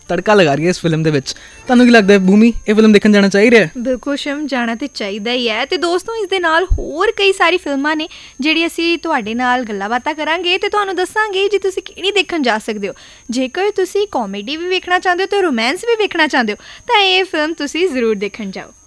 ਤੜਕਾ ਲਗਾ ਰਹੀ ਹੈ ਇਸ ਫਿਲਮ ਦੇ ਵਿੱਚ। ਤੁਹਾਨੂੰ ਕੀ ਲੱਗਦਾ ਭੂਮੀ, ਇਹ ਫਿਲਮ ਦੇਖਣ ਜਾਣਾ ਚਾਹੀਦਾ ਹੈ? ਬਿਲਕੁਲ ਸ਼ਿਵਮ, ਜਾਣਾ ਤਾਂ ਚਾਹੀਦਾ ਹੀ ਹੈ। ਅਤੇ ਦੋਸਤੋ, ਇਸ ਦੇ ਨਾਲ ਹੋਰ ਕਈ ਸਾਰੀ ਫਿਲਮਾਂ ਨੇ ਜਿਹੜੀ ਅਸੀਂ ਤੁਹਾਡੇ ਨਾਲ ਗੱਲਾਂ ਬਾਤਾਂ ਕਰਾਂਗੇ ਅਤੇ ਤੁਹਾਨੂੰ ਦੱਸਾਂਗੇ ਜੀ ਤੁਸੀਂ ਕਿਹੜੀ ਦੇਖਣ ਜਾ ਸਕਦੇ ਹੋ। ਜੇਕਰ ਤੁਸੀਂ ਕਾਮੇਡੀ ਵੀ ਵੇਖਣਾ ਚਾਹੁੰਦੇ ਹੋ ਅਤੇ ਰੋਮਾਂਸ ਵੀ ਵੇਖਣਾ ਚਾਹੁੰਦੇ ਹੋ ਤਾਂ ਇਹ ਫਿਲਮ ਤੁਸੀਂ ਜ਼ਰੂਰ ਦੇਖਣ ਜਾਓ।